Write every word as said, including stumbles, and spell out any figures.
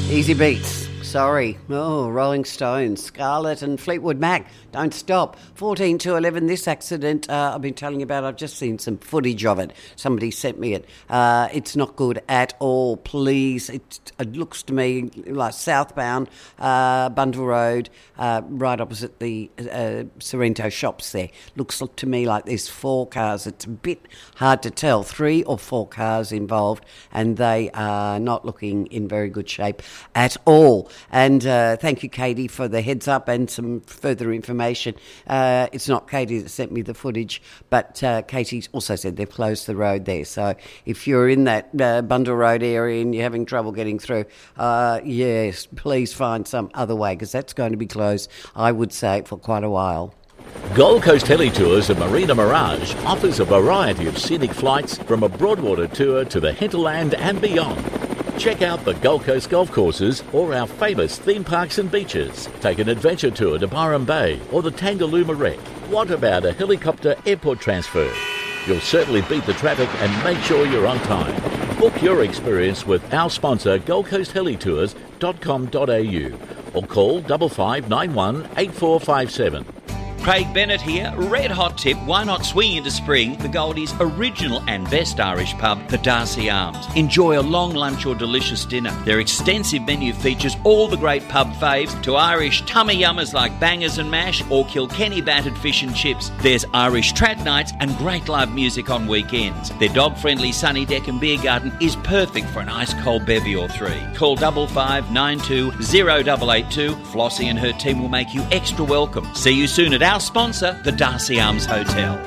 Easy Beats. Sorry. Oh, Rolling Stones, Scarlett and Fleetwood Mac. Don't stop. fourteen to eleven, this accident uh, I've been telling you about. I've just seen some footage of it. Somebody sent me it. Uh, it's not good at all. Please. It, it looks to me like southbound uh, Bundle Road, uh, right opposite the uh, Sorrento shops there. Looks to me like there's four cars. It's a bit hard to tell. Three or four cars involved, and they are not looking in very good shape at all. And uh, thank you, Katie, for the heads up and some further information. Uh, it's not Katie that sent me the footage, but uh, Katie also said they've closed the road there. So if you're in that uh, Bundle Road area and you're having trouble getting through, uh, yes, please find some other way, because that's going to be closed, I would say, for quite a while. Gold Coast Heli Tours and Marina Mirage offers a variety of scenic flights from a Broadwater tour to the hinterland and beyond. Check out the Gold Coast golf courses or our famous theme parks and beaches. Take an adventure tour to Byron Bay or the Tangalooma Wreck. What about a helicopter airport transfer? You'll certainly beat the traffic and make sure you're on time. Book your experience with our sponsor gold coast heli tours dot com dot a u or call five five nine one eight four five seven. Craig Bennett here. Red hot tip, why not swing into spring? The Goldies' original and best Irish pub, the Darcy Arms. Enjoy a long lunch or delicious dinner. Their extensive menu features all the great pub faves, to Irish tummy yummers like bangers and mash or Kilkenny battered fish and chips. There's Irish trad nights and great live music on weekends. Their dog-friendly sunny deck and beer garden is perfect for an ice cold bevy or three. Call five five nine two zero eight eight two. Flossie and her team will make you extra welcome. See you soon at our sponsor, the Darcy Arms Hotel.